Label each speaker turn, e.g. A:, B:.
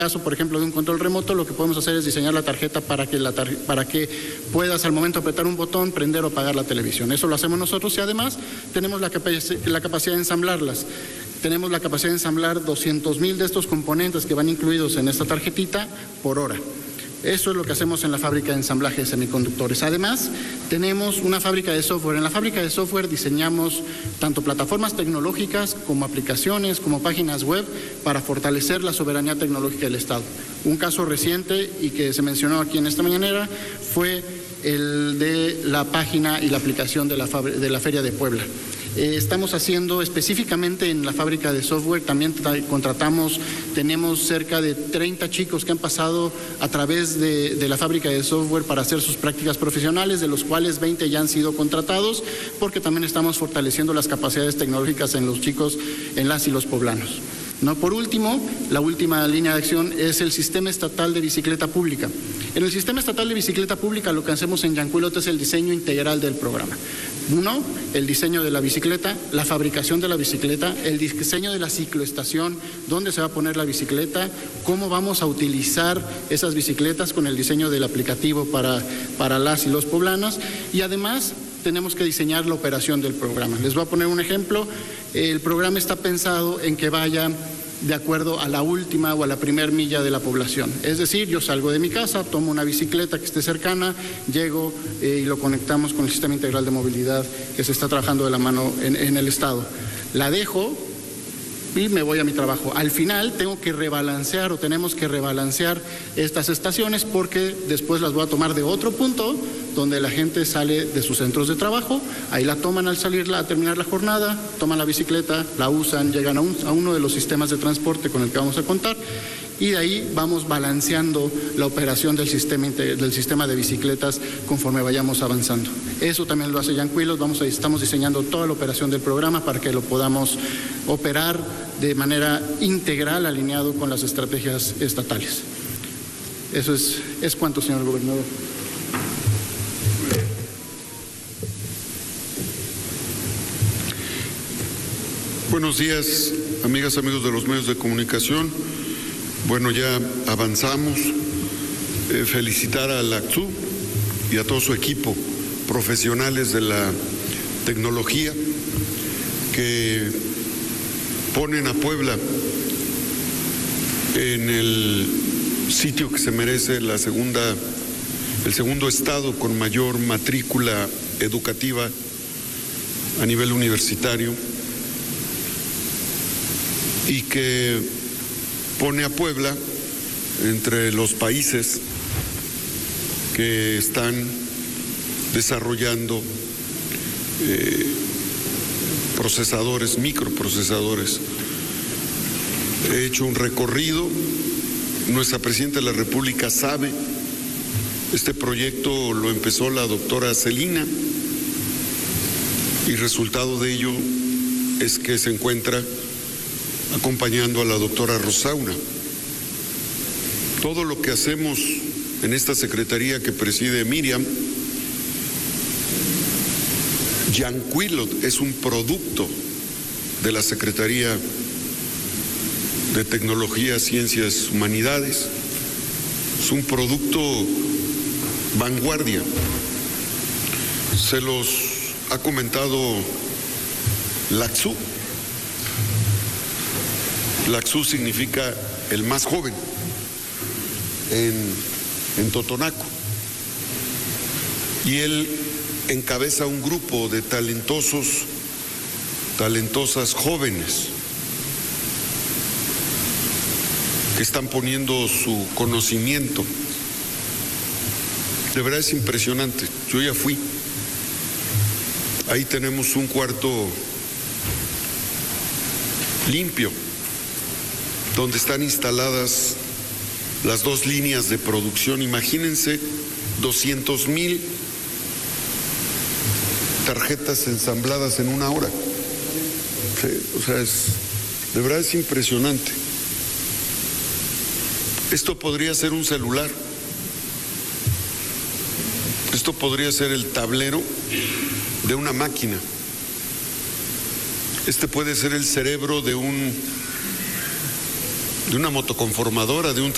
A: caso, por ejemplo, de un control remoto, lo que podemos hacer es diseñar la tarjeta para que puedas al momento de apretar un botón prender o apagar la televisión. Eso lo hacemos nosotros y además tenemos la capacidad de ensamblarlas. Tenemos la capacidad de ensamblar 200,000 de estos componentes que van incluidos en esta tarjetita por hora. Eso es lo que hacemos en la fábrica de ensamblaje de semiconductores. Además, tenemos una fábrica de software. En la fábrica de software diseñamos tanto plataformas tecnológicas como aplicaciones, como páginas web para fortalecer la soberanía tecnológica del Estado. Un caso reciente y que se mencionó aquí en esta mañanera fue el de la página y la aplicación de la Feria de Puebla. Estamos haciendo específicamente en la fábrica de software, también tenemos cerca de 30 chicos que han pasado a través de la fábrica de software para hacer sus prácticas profesionales, de los cuales 20 ya han sido contratados, porque también estamos fortaleciendo las capacidades tecnológicas en los chicos, en las y los poblanos. ¿No? Por último, la última línea de acción es el Sistema Estatal de Bicicleta Pública. En el Sistema Estatal de Bicicleta Pública lo que hacemos en Yancuilote es el diseño integral del programa. Uno, el diseño de la bicicleta, la fabricación de la bicicleta, el diseño de la cicloestación, dónde se va a poner la bicicleta, cómo vamos a utilizar esas bicicletas con el diseño del aplicativo para las y los poblanos, y además tenemos que diseñar la operación del programa. Les voy a poner un ejemplo. El programa está pensado en que vaya de acuerdo a la última o a la primer milla de la población. Es decir, yo salgo de mi casa, tomo una bicicleta que esté cercana, llego y lo conectamos con el Sistema Integral de Movilidad que se está trabajando de la mano en el Estado. La dejo y me voy a mi trabajo. Al final tengo que rebalancear o tenemos que rebalancear estas estaciones porque después las voy a tomar de otro punto donde la gente sale de sus centros de trabajo, ahí la toman al salir, a terminar la jornada, toman la bicicleta, la usan, llegan a uno de los sistemas de transporte con el que vamos a contar y de ahí vamos balanceando la operación del sistema de bicicletas conforme vayamos avanzando. Eso también lo hace Yancuilos, estamos diseñando toda la operación del programa para que lo podamos operar de manera integral, alineado con las estrategias estatales. Eso es cuanto, señor gobernador.
B: Buenos días, amigas, amigos de los medios de comunicación. Bueno, ya avanzamos. Felicitar a la ACTSU y a todo su equipo, profesionales de la tecnología, que ponen a Puebla en el sitio que se merece, el segundo estado con mayor matrícula educativa a nivel universitario, y que pone a Puebla entre los países que están desarrollando procesadores, microprocesadores. He hecho un recorrido, nuestra Presidenta de la República sabe, este proyecto lo empezó la doctora Celina y resultado de ello es que se encuentra acompañando a la doctora Rosaura. Todo lo que hacemos en esta secretaría que preside Miriam, Yancuilot es un producto de la Secretaría de Tecnología, Ciencias, Humanidades, es un producto vanguardia. Se los ha comentado la ACTSU. La ACTSU significa el más joven en Totonaco. Y él encabeza un grupo de talentosas jóvenes que están poniendo su conocimiento. De verdad es impresionante. Yo ya fui. Ahí tenemos un cuarto limpio, donde están instaladas las dos líneas de producción. Imagínense 200,000 tarjetas ensambladas en una hora. Sí, o sea, de verdad es impresionante. Esto podría ser un celular. Esto podría ser el tablero de una máquina. Este puede ser el cerebro de una motoconformadora, de un